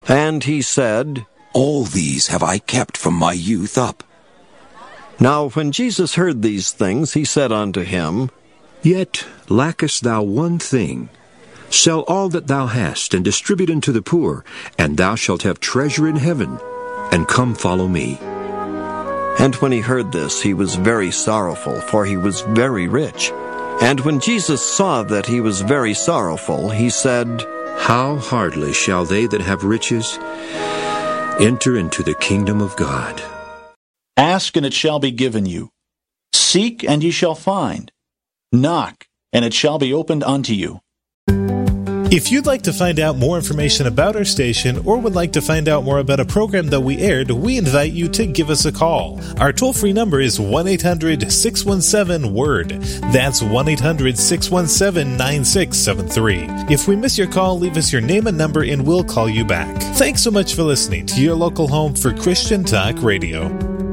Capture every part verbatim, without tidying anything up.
And he said, All these have I kept from my youth up. Now when Jesus heard these things, he said unto him, Yet lackest thou one thing. Sell all that thou hast, and distribute unto the poor, and thou shalt have treasure in heaven. And come follow me. And when he heard this, he was very sorrowful, for he was very rich. And when Jesus saw that he was very sorrowful, he said, How hardly shall they that have riches enter into the kingdom of God. Ask, and it shall be given you. Seek, and ye shall find. Knock, and it shall be opened unto you. If you'd like to find out more information about our station or would like to find out more about a program that we aired, we invite you to give us a call. Our toll-free number is one eight hundred six one seven word. That's one eight hundred six one seven nine six seven three. If we miss your call, leave us your name and number and we'll call you back. Thanks so much for listening to your local home for Christian Talk Radio.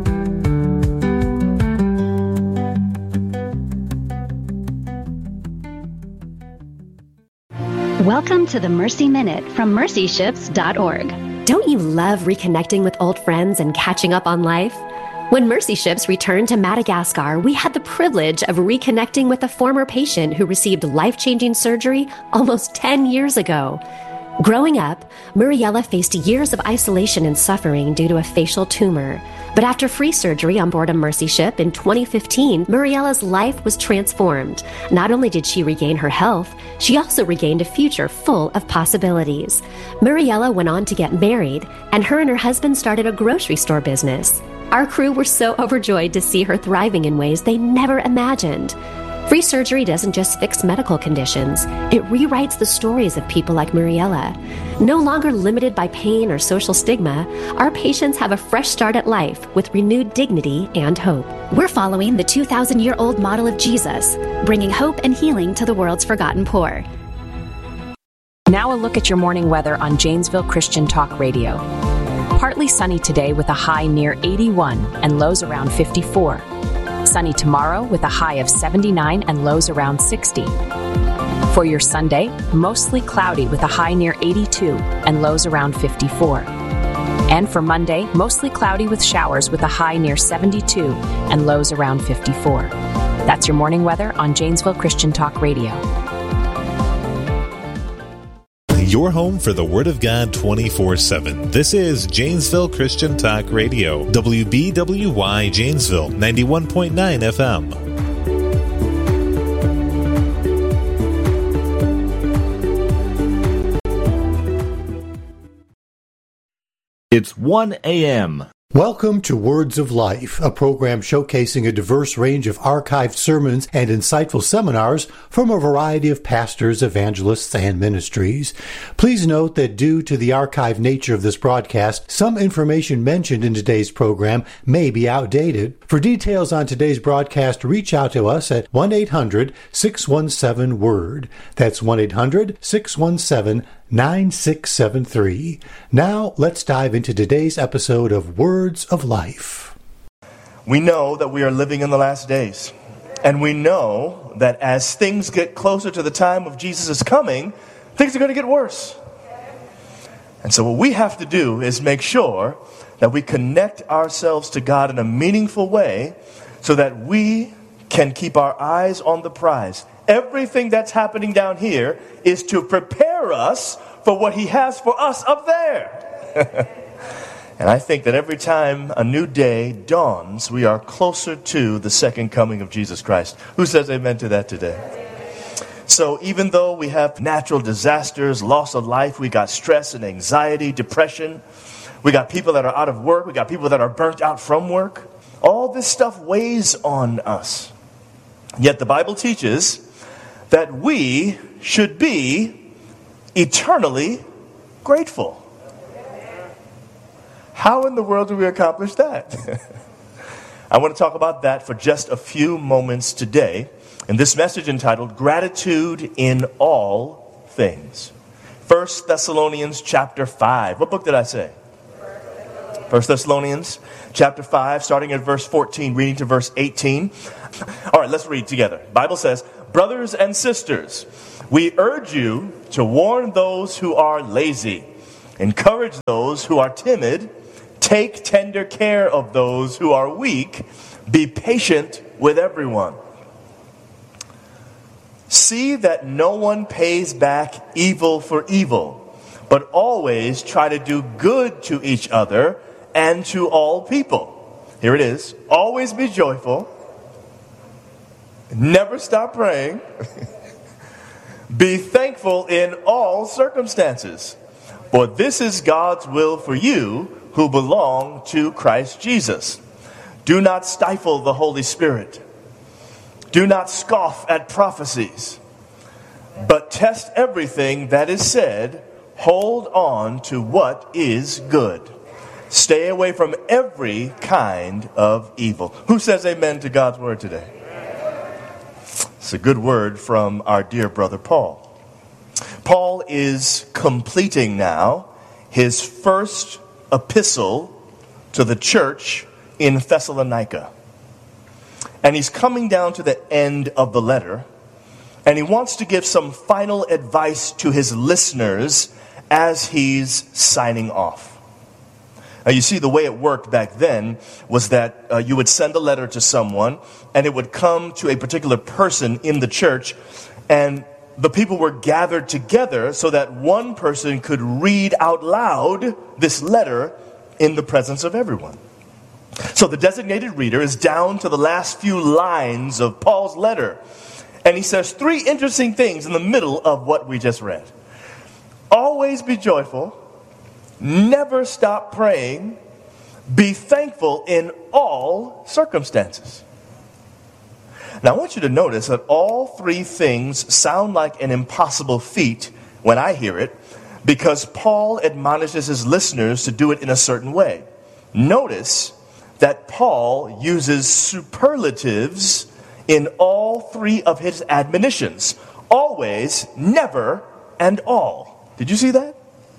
Welcome to the Mercy Minute from mercy ships dot org. Don't you love reconnecting with old friends and catching up on life? When Mercy Ships returned to Madagascar, we had the privilege of reconnecting with a former patient who received life-changing surgery almost ten years ago. Growing up, Muriella faced years of isolation and suffering due to a facial tumor. But after free surgery on board a Mercy ship in twenty fifteen, Muriella's life was transformed. Not only did she regain her health, she also regained a future full of possibilities. Muriella went on to get married, and her and her husband started a grocery store business. Our crew were so overjoyed to see her thriving in ways they never imagined. Free surgery doesn't just fix medical conditions, it rewrites the stories of people like Muriella. No longer limited by pain or social stigma, our patients have a fresh start at life with renewed dignity and hope. We're following the two thousand year old model of Jesus, bringing hope and healing to the world's forgotten poor. Now a look at your morning weather on Janesville Christian Talk Radio. Partly sunny today with a high near eighty-one and lows around fifty-four. Sunny tomorrow with a high of seventy-nine and lows around sixty. For your Sunday, mostly cloudy with a high near eighty-two and lows around fifty-four. And for Monday, mostly cloudy with showers with a high near seventy-two and lows around fifty-four. That's your morning weather on Janesville Christian Talk Radio. Your home for the Word of God twenty-four seven. This is Janesville Christian Talk Radio. W B W Y Janesville, ninety-one point nine F M. It's one a.m. Welcome to Words of Life, a program showcasing a diverse range of archived sermons and insightful seminars from a variety of pastors, evangelists, and ministries. Please note that due to the archived nature of this broadcast, some information mentioned in today's program may be outdated. For details on today's broadcast, reach out to us at one eight hundred six one seven word. That's one eight hundred six one seven nine six seven three. Now, let's dive into today's episode of Words of Life. We know that we are living in the last days. And we know that as things get closer to the time of Jesus' coming, things are going to get worse. And so what we have to do is make sure that we connect ourselves to God in a meaningful way so that we can keep our eyes on the prize. Everything that's happening down here is to prepare us for what He has for us up there. And I think that every time a new day dawns, we are closer to the second coming of Jesus Christ. Who says amen to that today? So even though we have natural disasters, loss of life, we got stress and anxiety, depression, we got people that are out of work, we got people that are burnt out from work, all this stuff weighs on us. Yet the Bible teaches that we should be eternally grateful. How in the world do we accomplish that? I want to talk about that for just a few moments today in this message entitled Gratitude in All Things. First Thessalonians chapter five. What book did I say? First Thessalonians chapter five, starting at verse fourteen, reading to verse eighteen. All right, let's read together. The Bible says, "Brothers and sisters, we urge you to warn those who are lazy Encourage those who are timid. Take tender care of those who are weak. Be patient with everyone. See that no one pays back evil for evil, but always try to do good to each other and to all people. Here it is. Always be joyful. Never stop praying. Be thankful in all circumstances, for this is God's will for you who belong to Christ Jesus. Do not stifle the Holy Spirit. Do not scoff at prophecies, but test everything that is said. Hold on to what is good. Stay away from every kind of evil. Who says amen to God's word today? It's a good word from our dear brother Paul. Paul is completing now his first epistle to the church in Thessalonica. And he's coming down to the end of the letter, and he wants to give some final advice to his listeners as he's signing off. Now, you see, the way it worked back then was that uh, you would send a letter to someone, and it would come to a particular person in the church, and the people were gathered together so that one person could read out loud this letter in the presence of everyone. So the designated reader is down to the last few lines of Paul's letter, and he says three interesting things in the middle of what we just read. Always be joyful. Never stop praying. Be thankful in all circumstances. Now, I want you to notice that all three things sound like an impossible feat when I hear it, because Paul admonishes his listeners to do it in a certain way. Notice that Paul uses superlatives in all three of his admonitions. Always, never, and all. Did you see that?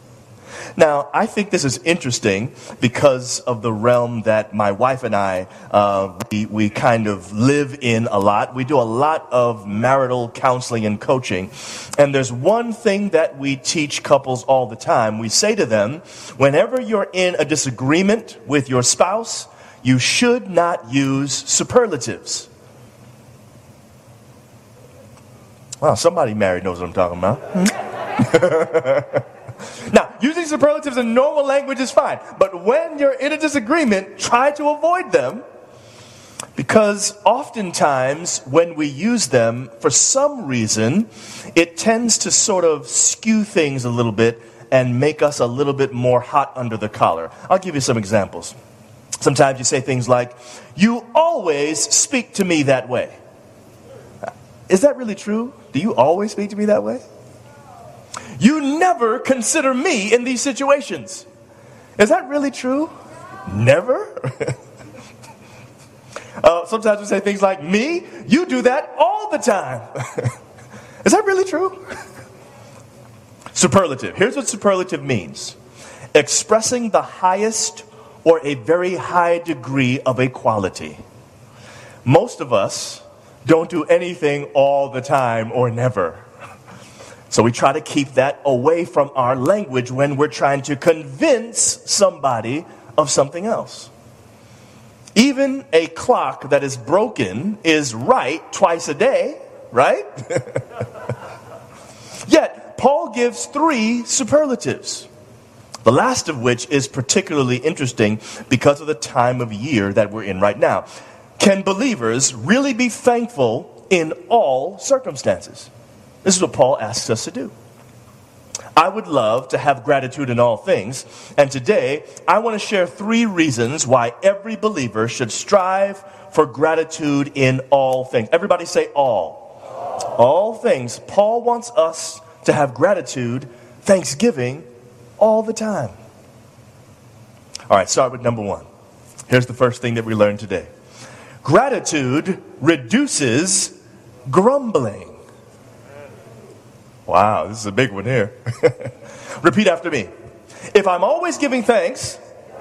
Now, I think this is interesting because of the realm that my wife and I, uh, we, we kind of live in a lot. We do a lot of marital counseling and coaching. And there's one thing that we teach couples all the time. We say to them, whenever you're in a disagreement with your spouse, you should not use superlatives. Wow, somebody married knows what I'm talking about. Now, using superlatives in normal language is fine, but when you're in a disagreement, try to avoid them, because oftentimes when we use them, for some reason, it tends to sort of skew things a little bit and make us a little bit more hot under the collar. I'll give you some examples. Sometimes you say things like, "You always speak to me that way." Is that really true? Do you always speak to me that way? "You never consider me in these situations." Is that really true? Never? uh, sometimes we say things like, "Me? You do that all the time." Is that really true? Superlative. Here's what superlative means. Expressing the highest or a very high degree of a quality. Most of us don't do anything all the time or never. So we try to keep that away from our language when we're trying to convince somebody of something else. Even a clock that is broken is right twice a day, right? Yet, Paul gives three superlatives. The last of which is particularly interesting because of the time of year that we're in right now. Can believers really be thankful in all circumstances? This is what Paul asks us to do. I would love to have gratitude in all things, and today I want to share three reasons why every believer should strive for gratitude in all things. Everybody say all. All, all things. Paul wants us to have gratitude, thanksgiving, all the time. All right, start with number one. Here's the first thing that we learned today. Gratitude reduces grumbling. Wow, this is a big one here. Repeat after me. If I'm always giving thanks,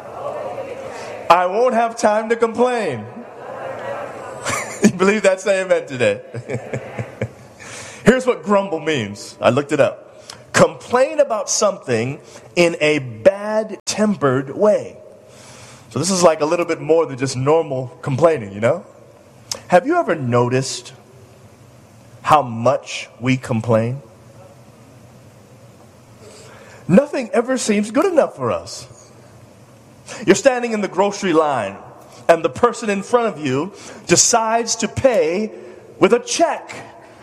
I won't have time to complain. You believe that? Say amen today. Here's what grumble means. I looked it up. Complain complain about something in a bad-tempered way. So this is like a little bit more than just normal complaining, you know? Have you ever noticed how much we complain? Nothing ever seems good enough for us. You're standing in the grocery line, and the person in front of you decides to pay with a check.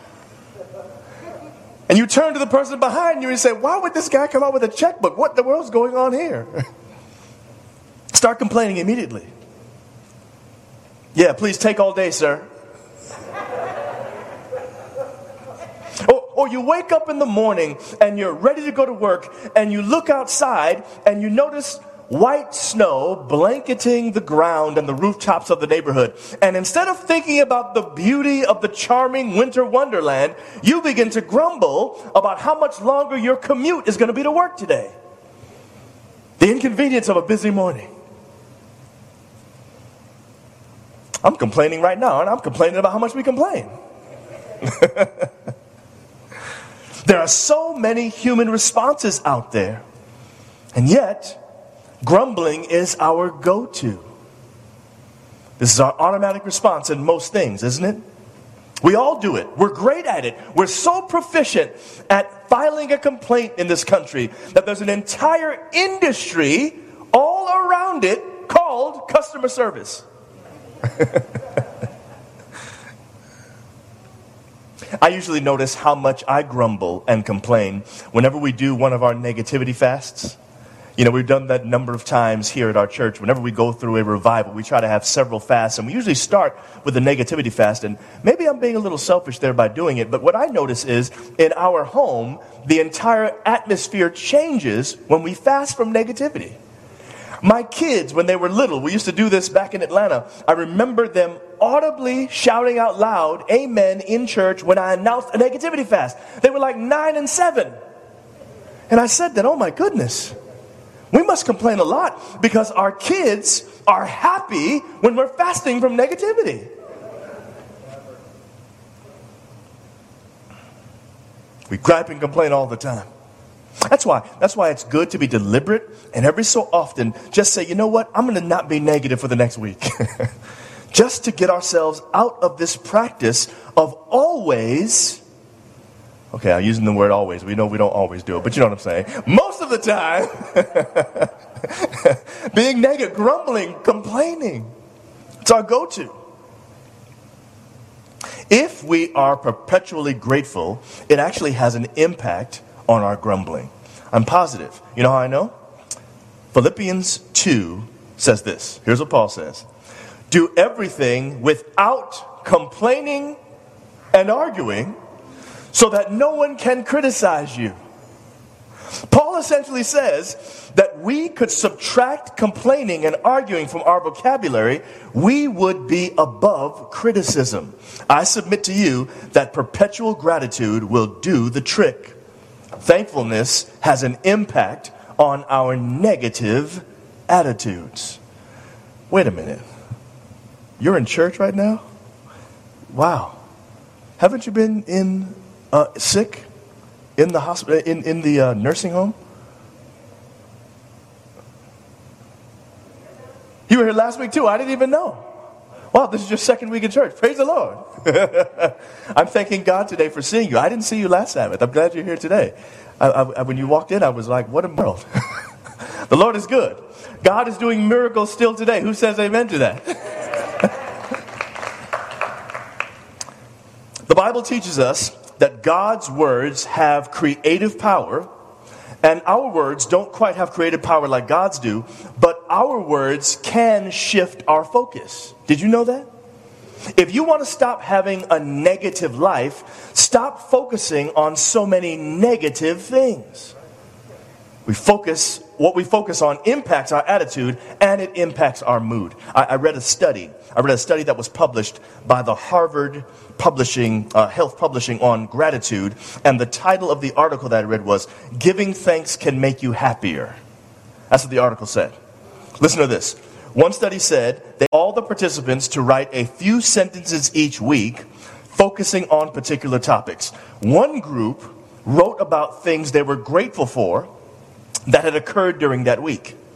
And you turn to the person behind you and say, why would this guy come out with a checkbook? What in the world's going on here? Start complaining immediately. Yeah, please take all day, sir. Or, or you wake up in the morning and you're ready to go to work and you look outside and you notice white snow blanketing the ground and the rooftops of the neighborhood. And instead of thinking about the beauty of the charming winter wonderland, you begin to grumble about how much longer your commute is going to be to work today. The inconvenience of a busy morning. I'm complaining right now, and I'm complaining about how much we complain. There are so many human responses out there, and yet grumbling is our go-to. This is our automatic response in most things, isn't it? We all do it. We're great at it. We're so proficient at filing a complaint in this country that there's an entire industry all around it called customer service. I usually notice how much I grumble and complain whenever we do one of our negativity fasts. You know, we've done that a number of times here at our church. Whenever we go through a revival, we try to have several fasts, and we usually start with the negativity fast. And maybe I'm being a little selfish there by doing it, but what I notice is in our home, the entire atmosphere changes when we fast from negativity. My kids, when they were little, we used to do this back in Atlanta. I remember them audibly shouting out loud, amen, in church when I announced a negativity fast. They were like nine and seven. And I said that, oh my goodness, we must complain a lot because our kids are happy when we're fasting from negativity. We gripe and complain all the time. That's why, that's why it's good to be deliberate and every so often just say, you know what, I'm going to not be negative for the next week. Just to get ourselves out of this practice of always, okay, I'm using the word always. We know we don't always do it, but you know what I'm saying. Most of the time, being negative, grumbling, complaining. It's our go-to. If we are perpetually grateful, it actually has an impact on our grumbling. I'm positive. You know how I know? Philippians two says this. Here's what Paul says. Do everything without complaining and arguing so that no one can criticize you. Paul essentially says that we could subtract complaining and arguing from our vocabulary, we would be above criticism. I submit to you that perpetual gratitude will do the trick. Thankfulness has an impact on our negative attitudes. Wait a minute. You're in church right now? Wow. Haven't you been in uh, sick in the hospital, in, in the uh, nursing home? You were here last week too. I didn't even know. Wow, this is your second week in church. Praise the Lord. I'm thanking God today for seeing you. I didn't see you last Sabbath. I'm glad you're here today. I, I, when you walked in, I was like, what a world. The Lord is good. God is doing miracles still today. Who says amen to that? The Bible teaches us that God's words have creative power, and our words don't quite have creative power like God's do, but our words can shift our focus. Did you know that? If you want to stop having a negative life, stop focusing on so many negative things. We focus, what we focus on impacts our attitude and it impacts our mood. I, I read a study. I read a study that was published by the Harvard Publishing, uh, Health Publishing on gratitude. And the title of the article that I read was, Giving Thanks Can Make You Happier. That's what the article said. Listen to this. One study said that all the participants to write a few sentences each week focusing on particular topics. One group wrote about things they were grateful for that had occurred during that week.